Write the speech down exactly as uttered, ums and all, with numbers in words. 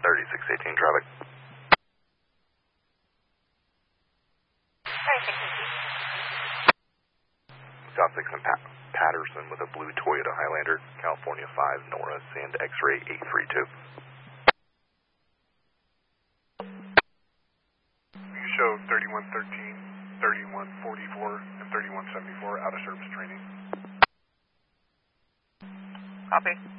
thirty-six eighteen traffic. South six and Pat Patterson with a blue Toyota Highlander, California five, Nora, Sand X-ray eight three two. You show thirty-one thirteen, thirty-one forty-four, and thirty-one seventy-four out of service training. Copy.